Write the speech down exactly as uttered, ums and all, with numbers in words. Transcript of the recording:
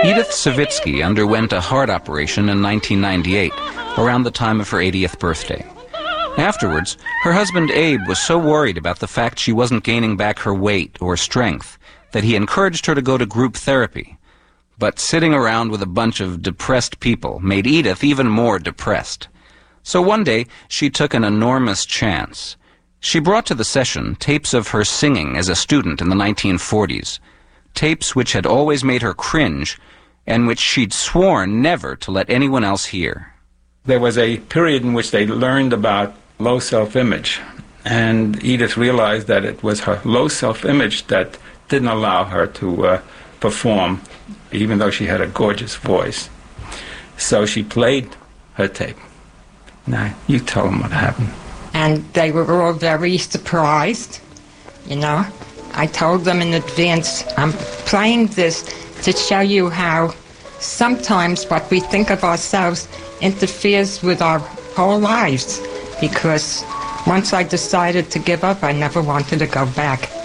Edith Savitsky underwent a heart operation in nineteen ninety-eight, around the time of her eightieth birthday. Afterwards, her husband Abe was so worried about the fact she wasn't gaining back her weight or strength that he encouraged her to go to group therapy. But sitting around with a bunch of depressed people made Edith even more depressed. So one day, she took an enormous chance. She brought to the session tapes of her singing as a student in the nineteen forties, tapes which had always made her cringe and which she'd sworn never to let anyone else hear. There was a period in which they learned about low self-image, and Edith realized that it was her low self-image that didn't allow her to uh, perform, even though she had a gorgeous voice. So she played her tape. Now, you tell them what happened. And they were all very surprised, you know. I told them in advance, I'm playing this to show you how sometimes what we think of ourselves interferes with our whole lives. Because once I decided to give up, I never wanted to go back.